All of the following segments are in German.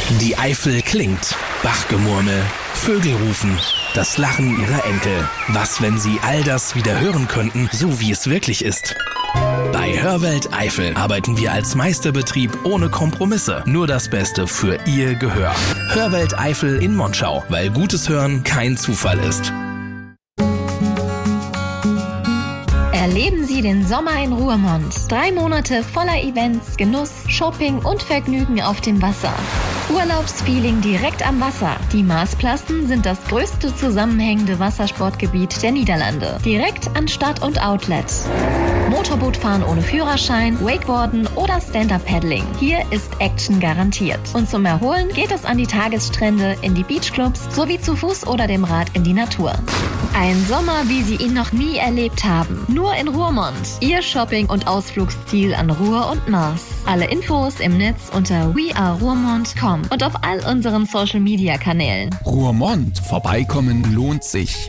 Die Eifel klingt. Bachgemurmel, Vögel rufen, das Lachen ihrer Enkel. Was, wenn sie all das wieder hören könnten, so wie es wirklich ist? Bei Hörwelt Eifel arbeiten wir als Meisterbetrieb ohne Kompromisse. Nur das Beste für Ihr Gehör. Hörwelt Eifel in Monschau, weil gutes Hören kein Zufall ist. Erleben Sie den Sommer in Ruhrmond. 3 Monate voller Events, Genuss, Shopping und Vergnügen auf dem Wasser. Urlaubsfeeling direkt am Wasser. Die Maasplassen sind das größte zusammenhängende Wassersportgebiet der Niederlande. Direkt an Stadt und Outlet. Motorbootfahren ohne Führerschein, Wakeboarden oder Stand-Up-Paddling. Hier ist Action garantiert. Und zum Erholen geht es an die Tagesstrände, in die Beachclubs sowie zu Fuß oder dem Rad in die Natur. Ein Sommer, wie Sie ihn noch nie erlebt haben. Nur in Ruhrmond. Ihr Shopping- und Ausflugsziel an Ruhr und Maas. Alle Infos im Netz unter weareruhrmond.com und auf all unseren Social-Media-Kanälen. Ruhrmond. Vorbeikommen lohnt sich.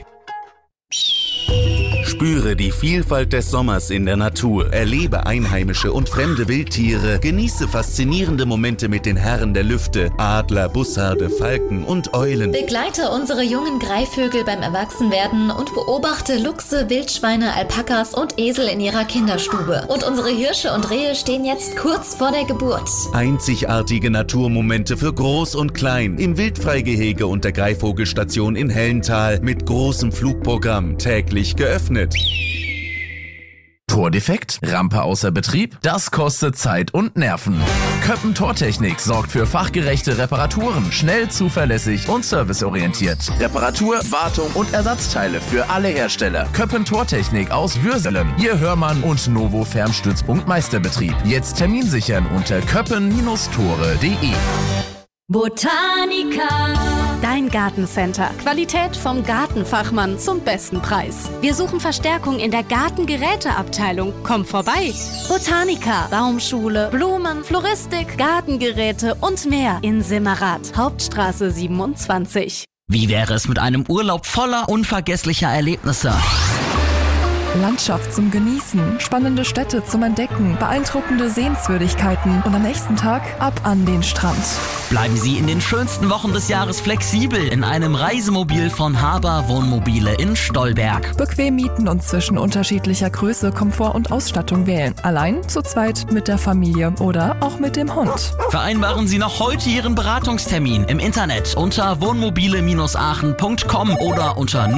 Spüre die Vielfalt des Sommers in der Natur, erlebe einheimische und fremde Wildtiere, genieße faszinierende Momente mit den Herren der Lüfte, Adler, Bussarde, Falken und Eulen. Begleite unsere jungen Greifvögel beim Erwachsenwerden und beobachte Luchse, Wildschweine, Alpakas und Esel in ihrer Kinderstube. Und unsere Hirsche und Rehe stehen jetzt kurz vor der Geburt. Einzigartige Naturmomente für Groß und Klein im Wildfreigehege und der Greifvogelstation in Hellental mit großem Flugprogramm, täglich geöffnet. Tordefekt? Rampe außer Betrieb? Das kostet Zeit und Nerven. Köppen Tortechnik sorgt für fachgerechte Reparaturen, schnell, zuverlässig und serviceorientiert. Reparatur, Wartung und Ersatzteile für alle Hersteller. Köppen Tortechnik aus Würselen. Ihr Hörmann und Novo Fernstützpunkt Meisterbetrieb. Jetzt Termin sichern unter köppen-tore.de. Botanica. Dein Gartencenter. Qualität vom Gartenfachmann zum besten Preis. Wir suchen Verstärkung in der Gartengeräteabteilung. Komm vorbei. Botanica. Baumschule, Blumen, Floristik, Gartengeräte und mehr in Simmerath. Hauptstraße 27. Wie wäre es mit einem Urlaub voller unvergesslicher Erlebnisse? Landschaft zum Genießen, spannende Städte zum Entdecken, beeindruckende Sehenswürdigkeiten und am nächsten Tag ab an den Strand. Bleiben Sie in den schönsten Wochen des Jahres flexibel in einem Reisemobil von Haber Wohnmobile in Stolberg. Bequem mieten und zwischen unterschiedlicher Größe, Komfort und Ausstattung wählen. Allein, zu zweit, mit der Familie oder auch mit dem Hund. Vereinbaren Sie noch heute Ihren Beratungstermin im Internet unter wohnmobile-aachen.com oder unter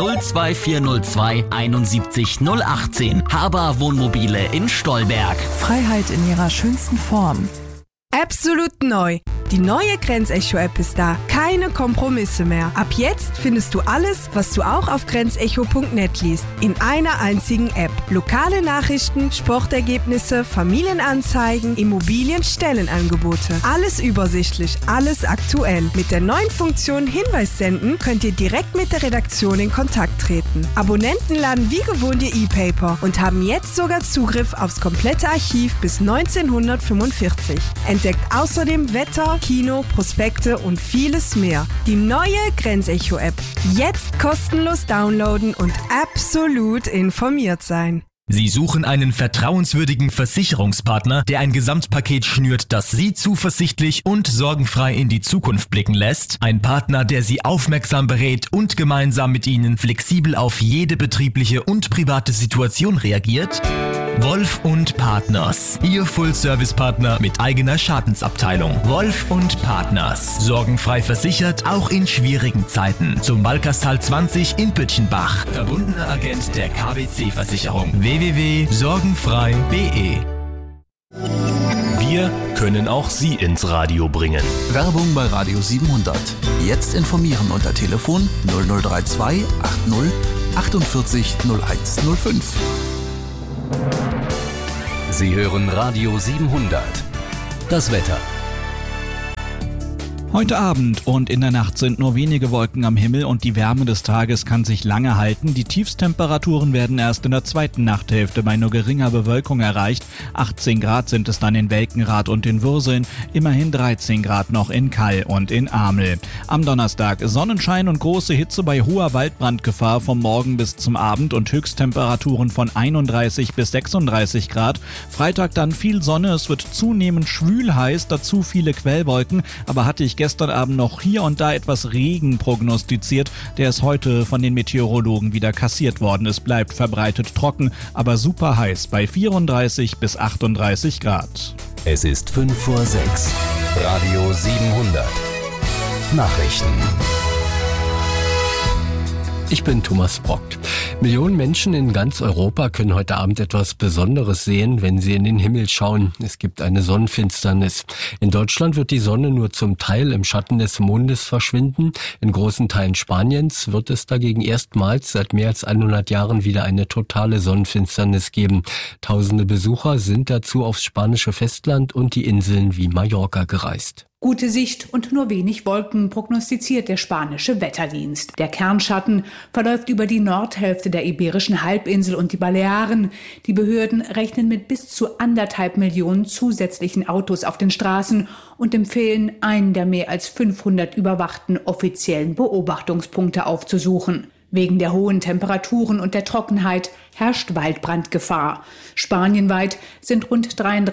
02402 71 018. Haber Wohnmobile in Stolberg. Freiheit in ihrer schönsten Form. Absolut neu. Die neue Grenzecho-App ist da. Keine Kompromisse mehr. Ab jetzt findest du alles, was du auch auf grenzecho.net liest. In einer einzigen App. Lokale Nachrichten, Sportergebnisse, Familienanzeigen, Immobilien-Stellenangebote. Alles übersichtlich, alles aktuell. Mit der neuen Funktion Hinweis senden könnt ihr direkt mit der Redaktion in Kontakt treten. Abonnenten laden wie gewohnt ihr E-Paper und haben jetzt sogar Zugriff aufs komplette Archiv bis 1945. Entdeckt außerdem Wetter, Kino, Prospekte und vieles mehr. Die neue Grenzecho-App. Jetzt kostenlos downloaden und absolut informiert sein. Sie suchen einen vertrauenswürdigen Versicherungspartner, der ein Gesamtpaket schnürt, das Sie zuversichtlich und sorgenfrei in die Zukunft blicken lässt. Ein Partner, der Sie aufmerksam berät und gemeinsam mit Ihnen flexibel auf jede betriebliche und private Situation reagiert? Wolf & Partners. Ihr Full-Service-Partner mit eigener Schadensabteilung. Wolf & Partners. Sorgenfrei versichert, auch in schwierigen Zeiten. Zum Balkastal 20 in Pütchenbach. Verbundener Agent der KBC-Versicherung. www.sorgenfrei.de. Wir können auch Sie ins Radio bringen. Werbung bei Radio 700. Jetzt informieren unter Telefon 0032 80 48 0105. Sie hören Radio 700. Das Wetter. Heute Abend und in der Nacht sind nur wenige Wolken am Himmel und die Wärme des Tages kann sich lange halten. Die Tiefstemperaturen werden erst in der zweiten Nachthälfte bei nur geringer Bewölkung erreicht. 18 Grad sind es dann in Welkenrath und in Würseln, immerhin 13 Grad noch in Kall und in Amel. Am Donnerstag Sonnenschein und große Hitze bei hoher Waldbrandgefahr vom Morgen bis zum Abend und Höchsttemperaturen von 31 bis 36 Grad. Freitag dann viel Sonne, es wird zunehmend schwül heiß, dazu viele Quellwolken, aber hatte ich gestern Abend noch hier und da etwas Regen prognostiziert. Der ist heute von den Meteorologen wieder kassiert worden. Es bleibt verbreitet trocken, aber super heiß bei 34 bis 38 Grad. Es ist 5 vor 6. Radio 700. Nachrichten. Ich bin Thomas Brockt. Millionen Menschen in ganz Europa können heute Abend etwas Besonderes sehen, wenn sie in den Himmel schauen. Es gibt eine Sonnenfinsternis. In Deutschland wird die Sonne nur zum Teil im Schatten des Mondes verschwinden. In großen Teilen Spaniens wird es dagegen erstmals seit mehr als 100 Jahren wieder eine totale Sonnenfinsternis geben. Tausende Besucher sind dazu aufs spanische Festland und die Inseln wie Mallorca gereist. Gute Sicht und nur wenig Wolken prognostiziert der spanische Wetterdienst. Der Kernschatten verläuft über die Nordhälfte der Iberischen Halbinsel und die Balearen. Die Behörden rechnen mit bis zu 1,5 Millionen zusätzlichen Autos auf den Straßen und empfehlen, einen der mehr als 500 überwachten offiziellen Beobachtungspunkte aufzusuchen. Wegen der hohen Temperaturen und der Trockenheit herrscht Waldbrandgefahr. Spanienweit sind rund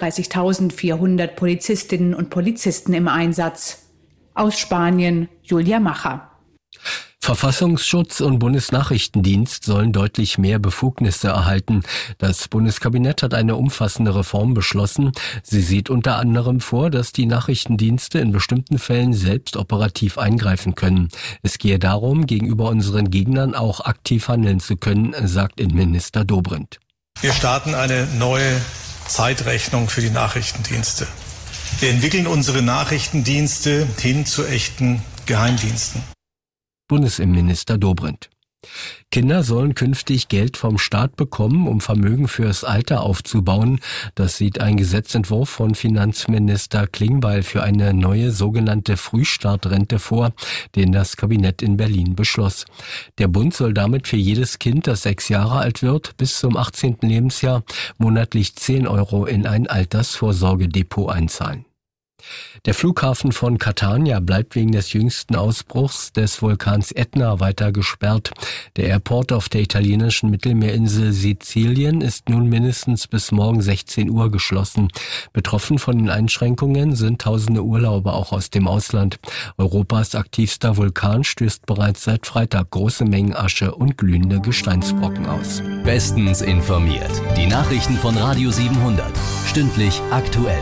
33.400 Polizistinnen und Polizisten im Einsatz. Aus Spanien Julia Macher. Verfassungsschutz und Bundesnachrichtendienst sollen deutlich mehr Befugnisse erhalten. Das Bundeskabinett hat eine umfassende Reform beschlossen. Sie sieht unter anderem vor, dass die Nachrichtendienste in bestimmten Fällen selbst operativ eingreifen können. Es gehe darum, gegenüber unseren Gegnern auch aktiv handeln zu können, sagt Innenminister Dobrindt. Wir starten eine neue Zeitrechnung für die Nachrichtendienste. Wir entwickeln unsere Nachrichtendienste hin zu echten Geheimdiensten. Bundesinnenminister Dobrindt. Kinder sollen künftig Geld vom Staat bekommen, um Vermögen fürs Alter aufzubauen. Das sieht ein Gesetzentwurf von Finanzminister Klingbeil für eine neue sogenannte Frühstartrente vor, den das Kabinett in Berlin beschloss. Der Bund soll damit für jedes Kind, das 6 Jahre alt wird, bis zum 18. Lebensjahr monatlich 10 € in ein Altersvorsorgedepot einzahlen. Der Flughafen von Catania bleibt wegen des jüngsten Ausbruchs des Vulkans Etna weiter gesperrt. Der Airport auf der italienischen Mittelmeerinsel Sizilien ist nun mindestens bis morgen 16 Uhr geschlossen. Betroffen von den Einschränkungen sind tausende Urlauber auch aus dem Ausland. Europas aktivster Vulkan stößt bereits seit Freitag große Mengen Asche und glühende Gesteinsbrocken aus. Bestens informiert. Die Nachrichten von Radio 700. Stündlich aktuell.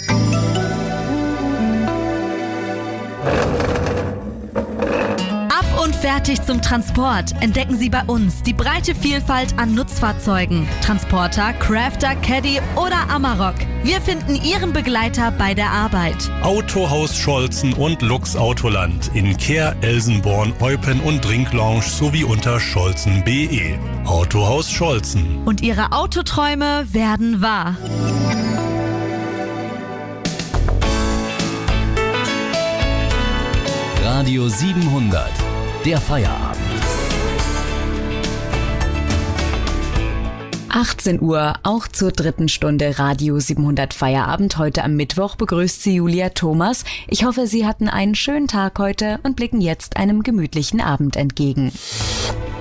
Ab und fertig zum Transport. Entdecken Sie bei uns die breite Vielfalt an Nutzfahrzeugen. Transporter, Crafter, Caddy oder Amarok. Wir finden Ihren Begleiter bei der Arbeit. Autohaus Scholzen und Lux Autoland in Kehr, Elsenborn, Eupen und Trinklounge sowie unter scholzen.de. Autohaus Scholzen. Und Ihre Autoträume werden wahr. Radio 700, der Feierabend. 18 Uhr, auch zur 3. Stunde Radio 700 Feierabend. Heute am Mittwoch begrüßt Sie Julia Thomas. Ich hoffe, Sie hatten einen schönen Tag heute und blicken jetzt einem gemütlichen Abend entgegen.